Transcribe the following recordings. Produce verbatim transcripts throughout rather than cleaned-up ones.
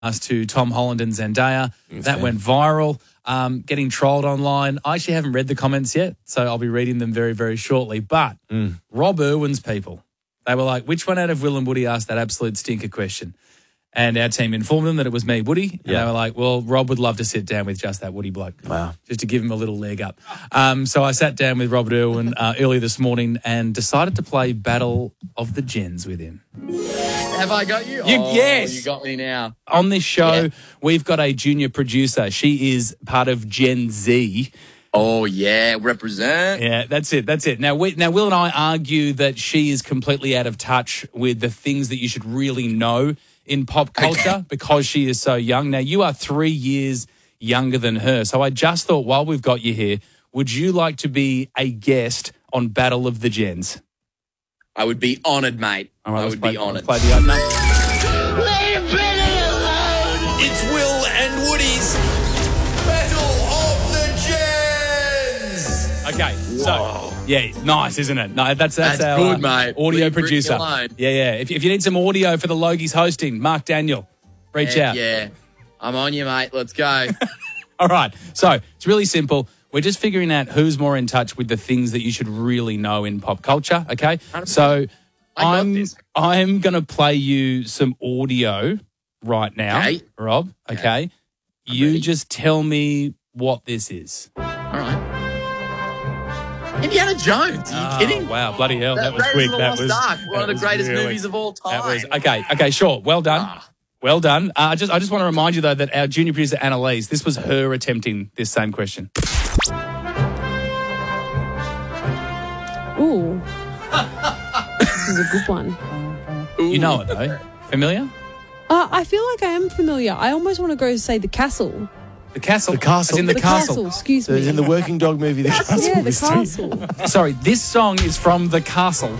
us to Tom Holland and Zendaya. That's that fair. went viral, um, getting trolled online. I actually haven't read the comments yet, so I'll be reading them very, very shortly. But Mm. Rob Irwin's people, they were like, which one out of Will and Woody asked that absolute stinker question? And our team informed them that it was me, Woody. And Yeah. they were like, well, Rob would love to sit down with just that Woody bloke. Wow. Just to give him a little leg up. Um, so I sat down with Robert Irwin uh, early this morning and decided to play Battle of the Gens with him. Have I got you? You- oh, yes. You got me now. On this show, Yeah. we've got a junior producer. She is part of Gen Z. Oh, yeah. Represent. Yeah, that's it. That's it. Now, we, now, Will and I argue that she is completely out of touch with the things that you should really know in pop culture because she is so young. Now, you are three years younger than her. So I just thought, while we've got you here, would you like to be a guest on Battle of the Gens? I would be honoured, mate. All right, I let's would play, be honoured. let's play the opener. It's Will and Woody's Battle of the Gens. Okay, so yeah, nice, isn't it? No, that's that's, That's our good, uh, mate. audio Leave Brittany producer. alone. Yeah, yeah. If, if you need some audio for the Logies hosting, Mark Daniel, reach Yeah, out. yeah. I'm on you, mate. Let's go. All right. So it's really simple. We're just figuring out who's more in touch with the things that you should really know in pop culture. Okay. So I got I'm this. I'm gonna play you some audio right now, Okay. Rob. Okay. You ready. just tell me what this is. All right. Indiana Jones. Are you Oh, kidding? wow, bloody hell, that, was Raiders quick. of the That Lost was Ark, one that of the was greatest really- movies of all time. That was okay. Okay, sure. Well done. Ah. Well done. Uh, I just I just want to remind you though that our junior producer Annalise, this was her attempting this same question. Ooh. This is a good one. You know it though. Familiar? Uh, I feel like I am familiar. I almost want to go say the castle. The castle. The castle. As in the, The castle. castle, excuse So me. it's in the Working Dog movie, The Castle. yeah, the Mystery. castle. Sorry, this song is from The Castle.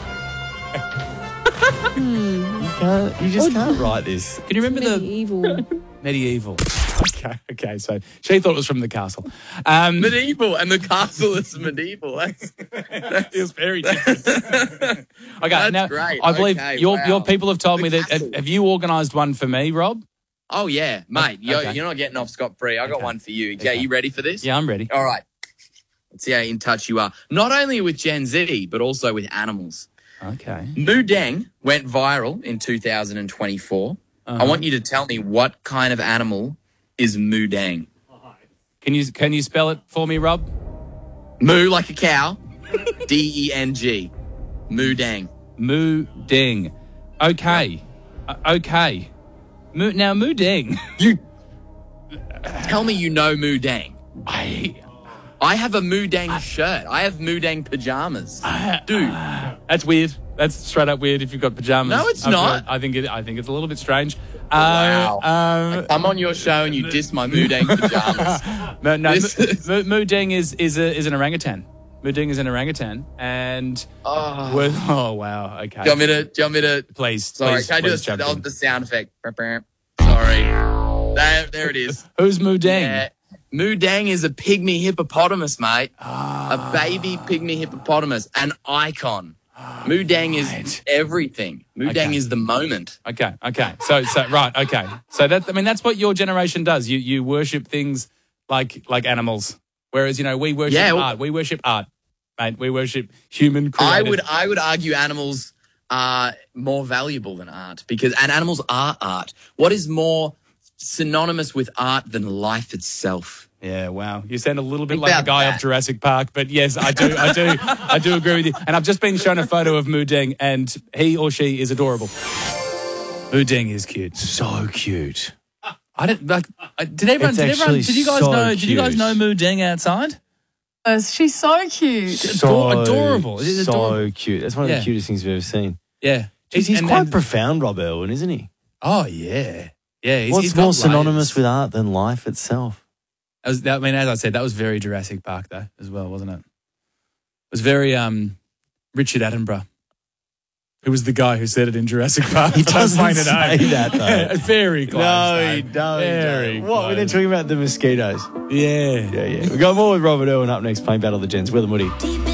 You, can't, you just can't write this. Can you remember Medieval. the medieval? Okay, okay. So she thought it was from The Castle. Um, Medieval, and the castle is medieval. That's, it was very different. okay, That's now great. I believe Okay, your wow. your people have told The me that. Have, Castle. have you organised one for me, Rob? oh, yeah, mate. You're, Okay. you're not getting off scot-free. I got Okay. one for you. Yeah, Okay. you ready for this? Yeah, I'm ready. All right. Let's see how in touch you are. Not only with Gen Z, but also with animals. Okay. Moo Deng went viral in two thousand twenty-four. Uh-huh. I want you to tell me what kind of animal is Moo Deng. Can you can you spell it for me, Rob? Moo like a cow. D E N G. Moo Deng. Moo Deng. Okay. Uh, okay. Moo, now Moo Deng. You tell me you know Moo Deng. I, I have a Moo Deng shirt. I have Moo Deng pajamas. Dude, that's weird. That's straight up weird. If you've got pajamas. No, it's I feel- not. I think it. I think it's a little bit strange. Wow. Uh, um, I'm on your show and you diss my Moo Deng pajamas. no, no. This Moo, is- Moo, Moo Deng is is a, is an orangutan. Moo Deng is an orangutan, and Oh. we're- oh wow. Okay. Do you want me to? Do you want me to? Please, Sorry, please, can I do please a, jump oh, in. the sound effect? Sorry. There, there it is. Who's Moo Deng? Yeah. Moo Deng is a pygmy hippopotamus, mate. A baby pygmy hippopotamus, an icon. Moo Deng is right. everything. Moo Okay. Deng is the moment. Okay, okay. So, so right, okay. So that I mean, that's what your generation does. You you worship things like like animals, whereas you know we worship Yeah, well- art. We worship art, mate. We worship human created. I would I would argue animals are more valuable than art because and animals are art. What is more synonymous with art than life itself? Yeah, wow. You sound a little bit Think like a about guy that. off Jurassic Park, but yes, I do, I do, I do agree with you. And I've just been shown a photo of Moo Deng, and he or she is adorable. Moo Deng is cute. So cute. I don't like. I- Did everyone? It's Did everyone? actually Did you guys so know? Did you guys cute. know Moo Deng outside? She's so cute. Ador- adorable. It is so adorable. cute. That's one of Yeah. the cutest things we've ever seen. Yeah, He's, he's and- quite and- profound, Rob Irwin, isn't he? Oh yeah, yeah. He's, What's he's got more synonymous layers. with art than life itself? That was, that, I mean, as I said, that was very Jurassic Park, though, as well, wasn't it? It was very um, Richard Attenborough, who was the guy who said it in Jurassic Park. He but I was doesn't playing it say home. that, though. Very close. no, though. he don't. Very What? We're then close. talking about the mosquitoes. Yeah. Yeah, yeah. We got more with Robert Irwin up next, playing Battle of the Gens. Will and Woody. Deep